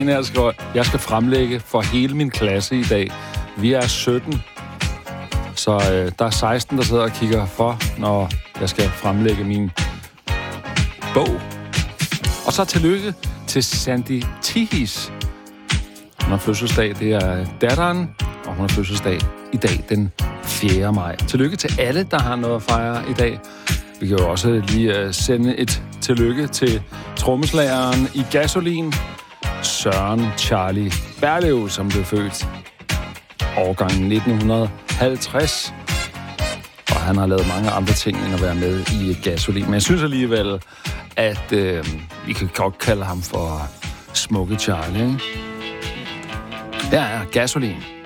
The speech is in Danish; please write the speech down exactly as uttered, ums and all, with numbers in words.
Jeg skal, jeg skal fremlægge for hele min klasse i dag. Vi er sytten, så øh, der er seksten, der sidder og kigger for, når jeg skal fremlægge min bog. Og så tillykke til Sandy Tihis. Hun har fødselsdag, det er datteren, og hun har fødselsdag i dag, den fjerde maj. Tillykke til alle, der har noget at fejre i dag. Vi kan jo også lige uh, sende et tillykke til trommeslageren i Gasolin, Søren Charlie Berlev, som blev født årgangen nitten halvtreds. Og han har lavet mange andre ting end at være med i Gasolin. Men jeg synes alligevel, at øh, vi kan godt kalde ham for Smukke Charlie, ikke? Her er Gasolin.